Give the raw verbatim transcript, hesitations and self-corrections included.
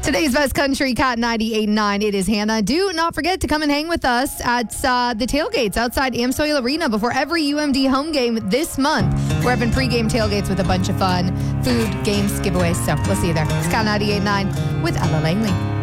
Today's Best Country, Cat ninety-eight point nine. It is Hannah. Do not forget to come and hang with us at uh, the tailgates outside AmSoil Arena before every U M D home game this month. We're having pregame tailgates with a bunch of fun, food, games, giveaways. So we'll see you there. It's Cat ninety-eight point nine with Ella Langley.